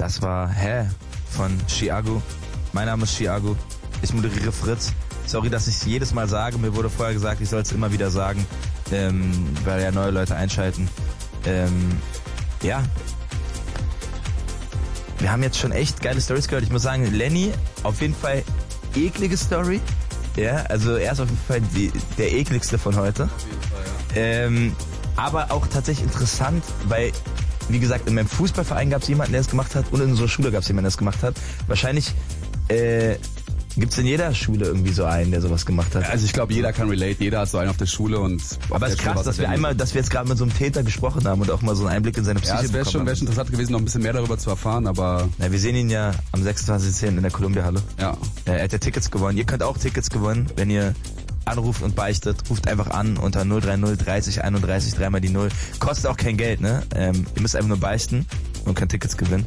Das war von Chiago. Mein Name ist Chiago. Ich moderiere Fritz. Sorry, dass ich es jedes Mal sage. Mir wurde vorher gesagt, ich soll es immer wieder sagen, weil ja neue Leute einschalten. Ja. Wir haben jetzt schon echt geile Storys gehört. Ich muss sagen, Lenny, auf jeden Fall eklige Story. Ja, also er ist auf jeden Fall der ekligste von heute. Auf jeden Fall, ja. Aber auch tatsächlich interessant, weil, wie gesagt, in meinem Fußballverein gab es jemanden, der es gemacht hat, und in unserer Schule gab es jemanden, der es gemacht hat. Wahrscheinlich gibt's in jeder Schule irgendwie so einen, der sowas gemacht hat. Also ich glaube, jeder kann relate, jeder hat so einen auf der Schule und... Aber es ist krass, dass wir jetzt gerade mit so einem Täter gesprochen haben und auch mal so einen Einblick in seine Psyche bekommen haben. Ja, es wäre schon interessant gewesen, noch ein bisschen mehr darüber zu erfahren, aber... Na, wir sehen ihn ja am 26.10. in der Columbia-Halle. Ja. Er hat ja Tickets gewonnen. Ihr könnt auch Tickets gewinnen, wenn ihr anruft und beichtet. Ruft einfach an unter 030 30 31 3 mal die 0. Kostet auch kein Geld, ne? Ihr müsst einfach nur beichten und könnt Tickets gewinnen.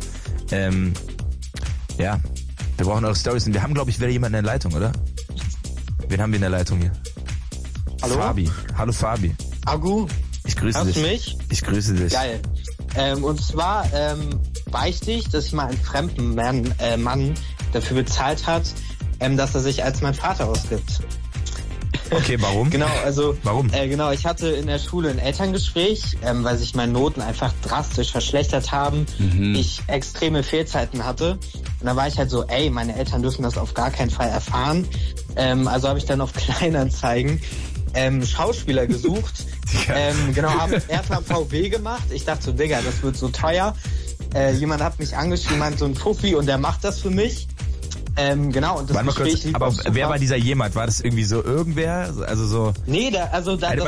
Ja. Wir brauchen eure Storys. Und wir haben, glaube ich, wieder jemanden in der Leitung, oder? Wen haben wir in der Leitung hier? Hallo? Fabi. Hallo Fabi. Agu. Ich grüße dich. Hörst du mich? Ich grüße dich. Geil. Und zwar beichte ich, dass ich mal einen fremden Mann dafür bezahlt hat, dass er sich als mein Vater ausgibt. Okay, warum? Genau, also warum? Genau, ich hatte in der Schule ein Elterngespräch, weil sich meine Noten einfach drastisch verschlechtert haben. Ich extreme Fehlzeiten hatte. Und da war ich halt so, meine Eltern dürfen das auf gar keinen Fall erfahren. Also habe ich dann auf Kleinanzeigen Schauspieler gesucht. Genau, habe erstmal VW gemacht. Ich dachte so, Digga, das wird so teuer. Jemand hat mich angeschrieben, meint so ein Fuffi und der macht das für mich. Genau, und das Gespräch lief. Aber wer war dieser jemand? War das irgendwie so irgendwer? Also so. Nee, da hat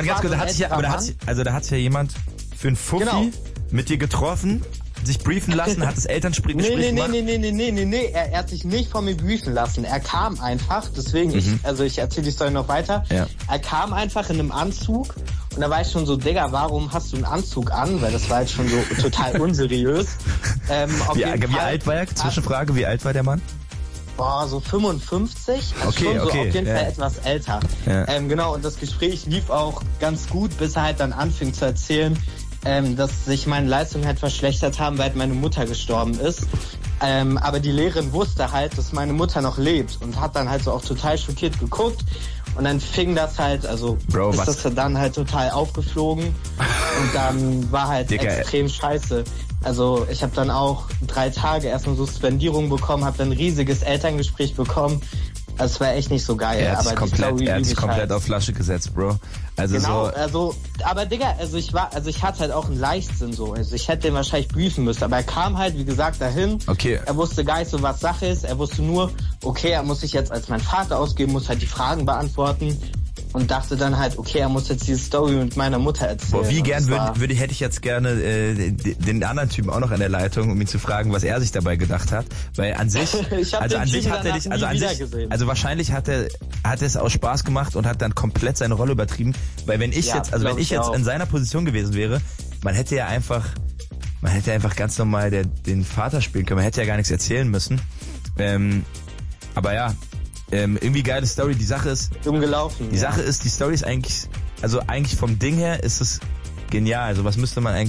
sich ja jemand für einen Fuffi mit dir getroffen, sich briefen lassen, hat das Elterngespräch gemacht? Nee, er hat sich nicht von mir briefen lassen. Er kam einfach, deswegen, ich erzähle die Story noch weiter. Ja. Er kam einfach in einem Anzug und da war ich schon so, Digga, warum hast du einen Anzug an? Weil das war jetzt schon so total unseriös. Wie alt war er? Zwischenfrage, wie alt war der Mann? Boah, so 55, also okay, schon so okay, auf jeden Fall etwas älter. Ja. Genau, und das Gespräch lief auch ganz gut, bis er halt dann anfing zu erzählen, dass sich meine Leistungen halt verschlechtert haben, weil meine Mutter gestorben ist. Aber die Lehrerin wusste halt, dass meine Mutter noch lebt und hat dann halt so auch total schockiert geguckt. Und dann fing das halt, das dann halt total aufgeflogen und dann war halt extrem scheiße. Also ich habe dann auch 3 Tage erstmal Suspendierung bekommen, habe dann ein riesiges Elterngespräch bekommen. Also es war echt nicht so geil. Er hat sich komplett auf Flasche gesetzt, Bro. Aber Digga, ich hatte halt auch einen Leichtsinn so. Also ich hätte den wahrscheinlich briefen müssen. Aber er kam halt, wie gesagt, dahin. Okay. Er wusste gar nicht so, was Sache ist. Er wusste nur, okay, er muss sich jetzt als mein Vater ausgeben, muss halt die Fragen beantworten. Und dachte dann halt, okay, er muss jetzt diese Story mit meiner Mutter erzählen. Boah, wie gern hätte ich jetzt gerne den anderen Typen auch noch in der Leitung, um ihn zu fragen, was er sich dabei gedacht hat. Weil an sich, wahrscheinlich hat er es aus Spaß gemacht und hat dann komplett seine Rolle übertrieben. Weil wenn ich jetzt in seiner Position gewesen wäre, man hätte ja einfach ganz normal den Vater spielen können. Man hätte ja gar nichts erzählen müssen. Aber ja. Irgendwie geile Story. Die Sache ist, die Story ist eigentlich vom Ding her ist es genial. Also was müsste man eigentlich